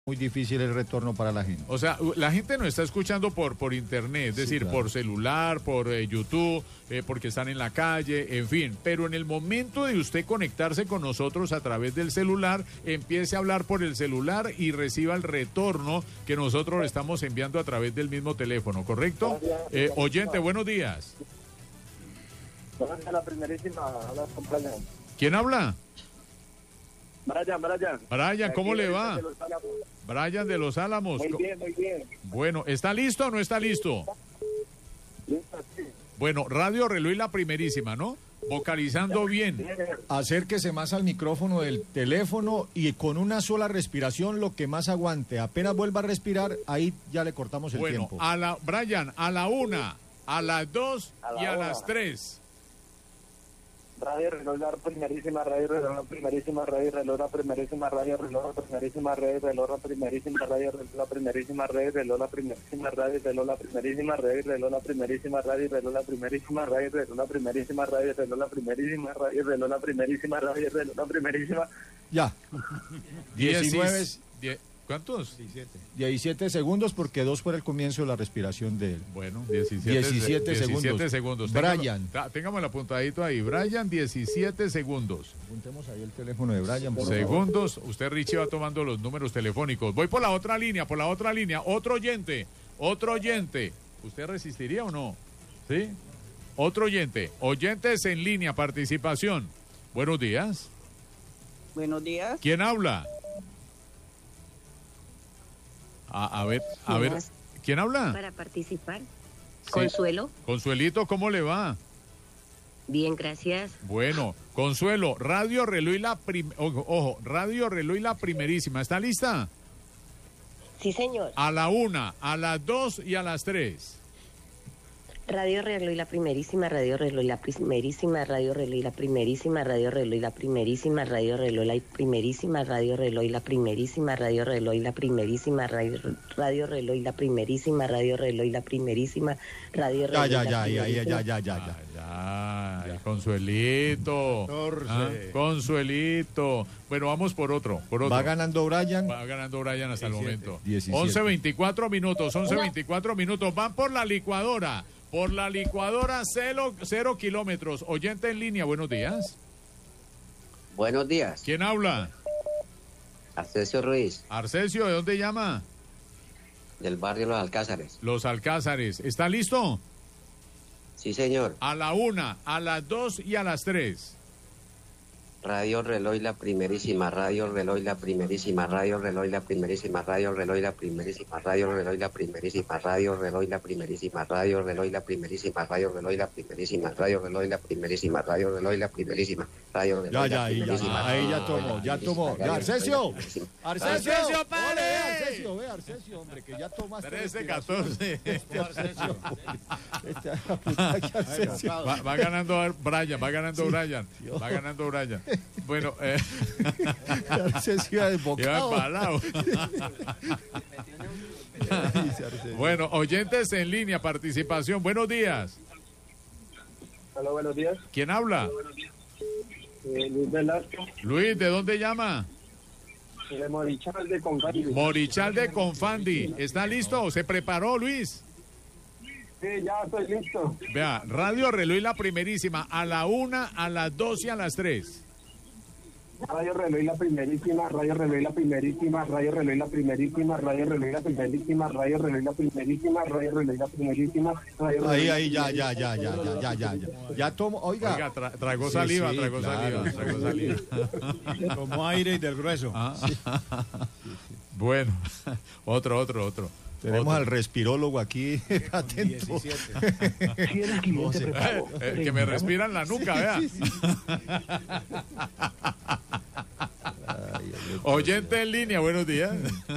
muy difícil el retorno para la gente. O sea, la gente nos está escuchando por internet, es decir, claro, por celular, por YouTube, porque están en la calle, en fin. Pero en el momento de usted conectarse con nosotros a través del celular, empiece a hablar por el celular y reciba el retorno que nosotros le estamos enviando a través del mismo teléfono, ¿correcto? Oyente, buenos días. La primerísima, habla con Brian. ¿Quién habla? Brian, ¿cómo le va? Brian de Los Álamos. Muy bien. Bueno, ¿está listo o no está listo? Listo, sí. Bueno, Radio Reloj y la primerísima, ¿no? Vocalizando bien. Acérquese más al micrófono del teléfono y con una sola respiración lo que más aguante. Apenas vuelva a respirar, ahí ya le cortamos el tiempo. Bueno, Brian, a la 1, a las 2 y a las 3. Radio Reloj, la primerísima, Radio Reloj, la primerísima, Radio Reloj, la primerísima, Radio Reloj, la primerísima, Radio Reloj, la primerísima, Radio Reloj, la primerísima, Radio Reloj, la primerísima, Radio Reloj, la primerísima, Radio Reloj, la primerísima, Radio Reloj, la primerísima, Radio Reloj, la primerísima, Radio Reloj, la primerísima, Radio Reloj, la primerísima, Radio Reloj, la primerísima. Ya. 19. ¿Cuántos? 17 segundos porque 2 fue el comienzo de la respiración de él. Bueno, 17 segundos. Brian. Téngame apuntadito ahí. Brian, 17 segundos. Apuntemos ahí el teléfono de Brian. Por segundos. Favor. Usted, Richie, va tomando los números telefónicos. Voy por la otra línea. Otro oyente. ¿Usted resistiría o no? ¿Sí? Otro oyente. Oyentes en línea, participación. Buenos días. Buenos días. ¿Quién habla? A ver, ¿quién habla? Para participar. Sí. Consuelo. Consuelito, ¿cómo le va? Bien, gracias. Bueno, Consuelo, Radio Reloj y Radio Reloj y la primerísima, ¿está lista? Sí, señor. A la 1, a las 2 y a las 3. Radio Reloj y la primerísima, Radio Reloj y la primerísima, Radio Reloj y la primerísima, Radio Reloj y la primerísima, Radio Reloj y la primerísima, Radio Reloj y la primerísima, Radio Reloj y la primerísima, Radio Reloj y la primerísima, Radio Reloj y la primerísima, Radio Reloj. Ya, Consuelito. Consuelito. Bueno, vamos por otro. Va ganando Brian. Va ganando Brian hasta 17, el momento. 17. 11:24 minutos. Van por la licuadora. Por la licuadora, 0 kilómetros. Oyente en línea, buenos días. Buenos días. ¿Quién habla? Arcesio Ruiz. Arcesio, ¿de dónde llama? Del barrio Los Alcázares. Los Alcázares. ¿Está listo? Sí, señor. A la 1, a las 2 y a las 3. Radio Reloj la primerísima, Radio Reloj la primerísima, Radio Reloj la primerísima, Radio Reloj la primerísima, Radio Reloj la primerísima, Radio Reloj la primerísima, Radio Reloj la primerísima, Radio Reloj la primerísima, Radio Reloj la primerísima, Radio Reloj la primerísima, Radio Reloj la primerísima. Ahí ya tomó. Ya, Arcesio, pare. Ve, Arcesio, hombre, que ya tomaste. 13-14. Va ganando Brian. Bueno, bueno, oyentes en línea, participación. Buenos días. Hola, buenos días. ¿Quién habla? Luis Velasco. Luis, ¿de dónde llama? De Morichal de Confandi. Morichal de Confandi. ¿Está listo? ¿Se preparó, Luis? Sí, ya estoy listo. Vea, Radio Reloj y la primerísima, a la 1, a las 2 y a las 3. Radio Reloj la primerísima, Radio Reloj la primerísima, Radio Reloj la primerísima, Radio Reloj la primerísima, Radio Reloj la primerísima, Radio Reloj la primerísima. Ahí, ya tomo, oiga. Tragó saliva. Tomó aire y del grueso. Bueno, otro. Tenemos al respirólogo aquí, atento. 17. Que me respira en la nuca, vea. Oyente en línea, buenos días.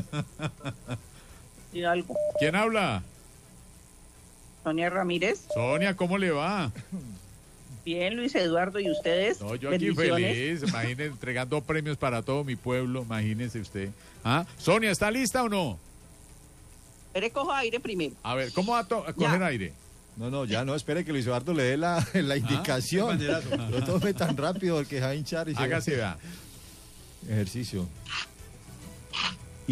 ¿Quién habla? Sonia Ramírez. Sonia, ¿cómo le va? Bien, Luis Eduardo, ¿y ustedes? No, yo aquí feliz, imagínense, entregando premios para todo mi pueblo, imagínese usted. Sonia, ¿está lista o no? Pero cojo aire primero. A ver, ¿cómo va a coger aire? No, ya no, espere que Luis Eduardo le dé la indicación. No tome tan rápido el que va a hinchar. Hágase, vea. Ejercicio.